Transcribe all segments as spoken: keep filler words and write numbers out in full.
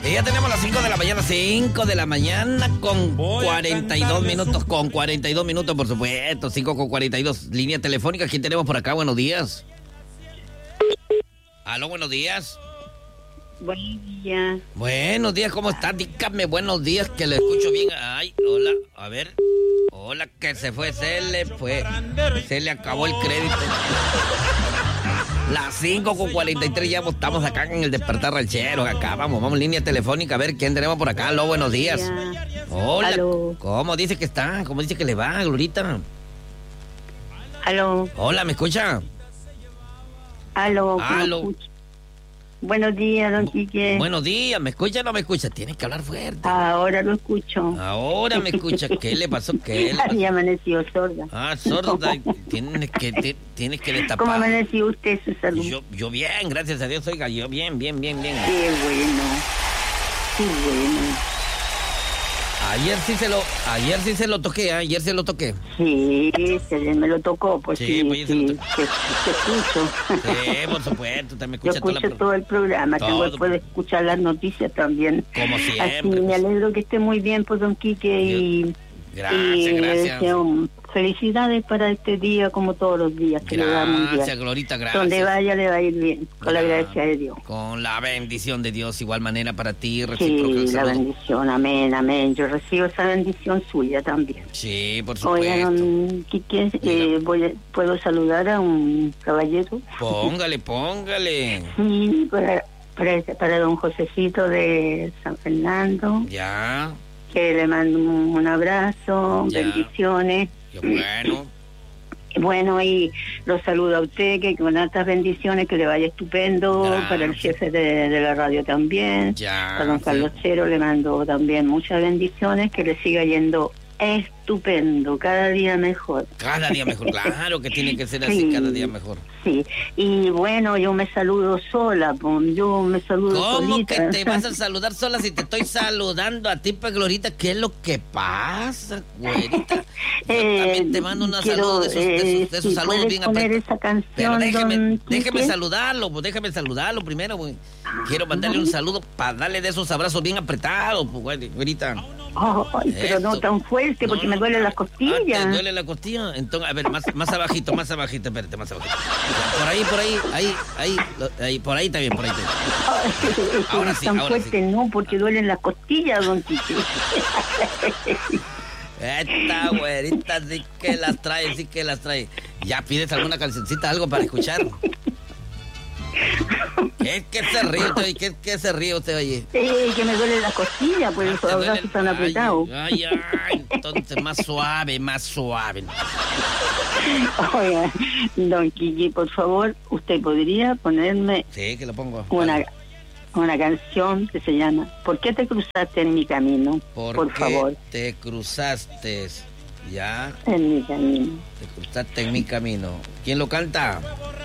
Y ya tenemos las cinco de la mañana, cinco de la mañana con cuarenta y dos minutos, con cuarenta y dos minutos, por supuesto, cinco con cuarenta y dos. Línea telefónica, ¿quién tenemos por acá? Buenos días. Aló, buenos días. Buenos días. Buenos días, ¿cómo está? Dígame buenos días, que le escucho bien. Ay, hola, a ver. Hola, que se fue, se le fue. Se le acabó el crédito. Las cinco con cuarenta y tres, ya estamos acá en el despertar ranchero. Acá vamos, vamos, línea telefónica, a ver quién tenemos por acá. Aló, buenos días. Hola. Aló. ¿Cómo dice que está? ¿Cómo dice que le va, Glorita? Aló. Hola, ¿me escucha? Aló. Aló. Buenos días, don Quique. Buenos días, ¿me escucha o no me escucha? Tiene que hablar fuerte. Ahora lo escucho. Ahora me escucha. ¿Qué le pasó? ¿Qué le pasó? Y amaneció sorda. Ah, sorda. Tienes que, te, tienes que destapar. ¿Cómo amaneció usted, su salud? Yo, yo bien, gracias a Dios, oiga, yo bien, bien, bien, bien. Qué bueno. Qué bueno. Ayer sí se lo, ayer sí se lo toqué, ¿eh? ayer se lo toqué. Sí, se me lo tocó, pues Sí, sí, pues, sí, se sí, lo te, te escucho. Sí, por supuesto, también Yo escucha toda escucho la... todo el programa, Todo. tengo, puedo escuchar las noticias también. Como siempre, Así, pues. me alegro que esté muy bien, pues, don Quique, y... Gracias, y le gracias. deseo felicidades para este día, como todos los días, que le va muy bien. Gracias, Glorita, gracias. Donde vaya le va a ir bien, con la Gra- gracia de Dios. Con la bendición de Dios, igual manera para ti, Sí, recíproco el la saludo. bendición, amén, amén. Yo recibo esa bendición suya también. Sí, por Oiga, supuesto. don Quique, eh, voy a- ¿puedo saludar a un caballero? Póngale, póngale. Sí, para, para, para don Josecito de San Fernando, Ya, que le mando un, un abrazo, Ya. bendiciones. qué bueno. Bueno, y lo saludo a usted, que con altas bendiciones, que le vaya estupendo, Gracias. para el jefe de, de la radio también, Ya, a don sí. Carlos Cero le mando también muchas bendiciones, que le siga yendo estupendo, cada día mejor. Cada día mejor, claro que tiene que ser así, Sí. cada día mejor. Sí, y bueno, yo me saludo sola, po, yo me saludo ¿Cómo solita. que te vas a saludar sola si te estoy saludando a ti, pues, Glorita? ¿Qué es lo que pasa, güerita? Yo Eh, también te mando unos quiero, saludos de esos, de esos, de eh, esos si saludos puedes bien poner apretados. esa canción, Pero déjeme, don déjeme Quique. saludarlo, pues déjeme saludarlo primero, güey. Quiero mandarle un saludo para darle de esos abrazos bien apretados, pues, güey, güerita. Ay, pero no Esto. tan fuerte, porque No, me no. duelen las Ah, costillas. ¿te duele la costilla? Entonces, a ver, más, más abajito, más abajito, espérate, más abajito. Por ahí, por ahí, ahí, ahí, lo- ahí, por ahí está bien, por ahí está bien. Ay, Ahora es sí, tan ahora fuerte, sí. no, porque duelen las costillas, don Quique. Esta güerita sí que las trae, sí que las trae. ¿Ya pides alguna cancioncita, algo para escuchar? ¿Qué, qué se ríe usted? ¿Qué, qué se ríe usted, oye? Eh, que me duelen las costillas, pues los ¿Te duele? abrazos están Ay, apretados. Ay, ay, entonces más suave, más suave. Oiga, don Quique, por favor, usted podría ponerme Sí, que lo pongo. una, una canción que se llama ¿Por qué te cruzaste en mi camino? ¿Por, Por qué favor, te cruzaste? Ya, en mi camino. te cruzaste en mi camino. ¿Quién lo canta?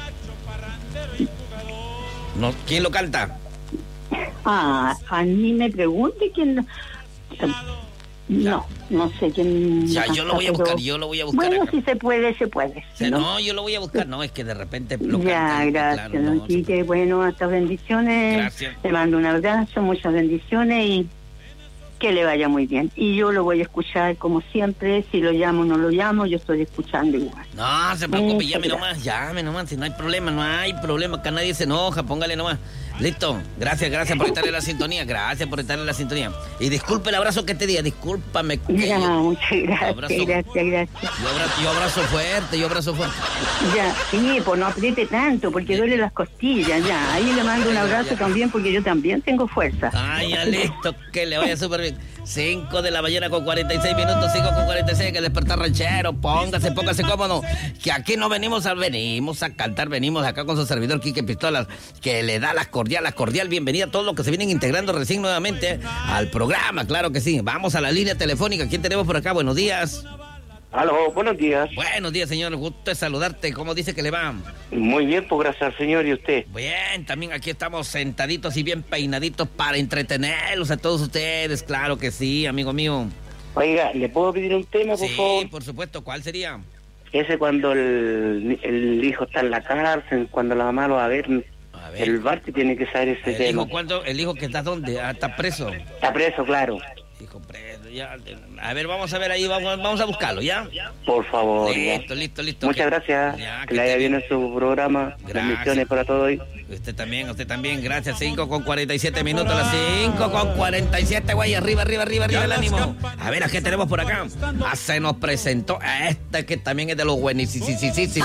No, ¿quién lo canta? Ah, a mí me pregunte quién... no- No, no sé quién... Ya, yo lo voy a pero- buscar, yo lo voy a buscar Bueno, acá. si se puede, se puede. Sí, ¿no? no, yo lo voy a buscar. No, es que de repente lo Ya, cantan, gracias, claro, don no, Quique. Bueno, hasta bendiciones. Gracias. Le mando un abrazo, muchas bendiciones y que le vaya muy bien. Y yo lo voy a escuchar como siempre. Si lo llamo o no lo llamo, yo estoy escuchando igual. No, se preocupe, Muchas llame gracias. nomás, llame nomás, si no hay problema, no hay problema, acá nadie se enoja, póngale nomás. Listo, gracias, gracias por estar en la sintonía, gracias por estar en la sintonía. Y disculpe el abrazo que te di, discúlpame. que Ya, yo, muchas gracias, abrazo. gracias, gracias. yo abrazo, yo abrazo fuerte, yo abrazo fuerte. Ya, sí, pues no apriete tanto, porque duele las costillas, ya. Ahí le mando un abrazo Ya. también, porque yo también tengo fuerza. Ay, ya listo, que le vaya súper bien. cinco de la mañana con cuarenta y seis minutos, cinco con cuarenta y seis, que despertar ranchero, póngase, póngase cómodo, que aquí no venimos a, venimos a cantar, venimos acá con su servidor Quique Pistolas, que le da la cordial, la cordial bienvenida a todos los que se vienen integrando recién nuevamente al programa, claro que sí. Vamos a la línea telefónica, ¿quién tenemos por acá? Buenos días. Aló, buenos días. Buenos días, señor, gusto de saludarte, ¿cómo dice que le va? Muy bien, pues gracias al señor y usted. Bien, también aquí estamos sentaditos y bien peinaditos para entretenerlos a todos ustedes, claro que sí, amigo mío. Oiga, ¿le puedo pedir un tema, por Sí, favor? por supuesto, ¿cuál sería? Ese cuando el, el hijo está en la cárcel, cuando la mamá lo va a ver, A ver. El Barty tiene que saber ese ¿El tema. hijo cuánto? ¿El hijo que está dónde? Ah, está preso. Está preso, claro. Hijo preso, ya. A ver, vamos a ver ahí, vamos, vamos a buscarlo, ¿ya? Por favor. ya. Listo, listo, listo. Muchas que- gracias. Ya, que que le vaya esté bien bien. en su programa. Gracias. Bendiciones para todos hoy. Usted también, usted también, gracias. cinco con cuarenta y siete minutos, las cinco con cuarenta y siete, güey. Arriba, arriba, arriba, arriba el ánimo. A ver, ¿a qué tenemos por acá? Ah, se nos presentó a este que también es de los buenísimos.